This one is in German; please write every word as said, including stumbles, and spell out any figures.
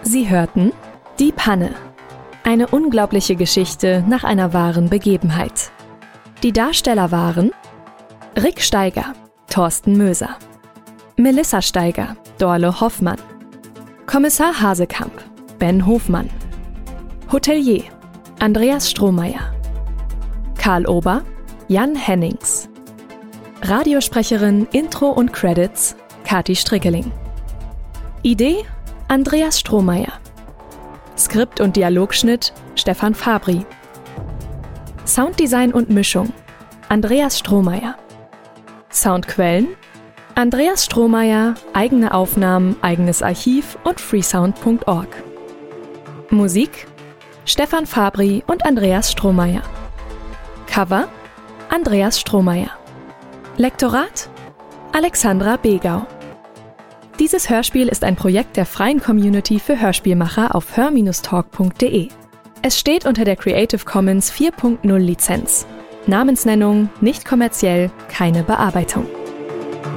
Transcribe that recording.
Sie hörten Die Panne. Eine unglaubliche Geschichte nach einer wahren Begebenheit. Die Darsteller waren Rick Steiger, Thorsten Möser, Melissa Steiger, Dorle Hoffmann, Kommissar Hasekamp, Ben Hofmann, Hotelier, Andreas Strohmeier, Karl Ober, Jan Hennings, Radiosprecherin, Intro und Credits, Kati Strickeling. Idee, Andreas Strohmeier. Skript und Dialogschnitt, Stefan Fabri. Sounddesign und Mischung, Andreas Strohmeier. Soundquellen, Andreas Strohmeier, eigene Aufnahmen, eigenes Archiv und freesound punkt org. Musik, Stefan Fabri und Andreas Strohmeier. Cover, Andreas Strohmeier. Lektorat, Alexandra Begau. Dieses Hörspiel ist ein Projekt der freien Community für Hörspielmacher auf hör Bindestrich talk punkt de. Es steht unter der Creative Commons vier Punkt null Lizenz. Namensnennung, nicht kommerziell, keine Bearbeitung.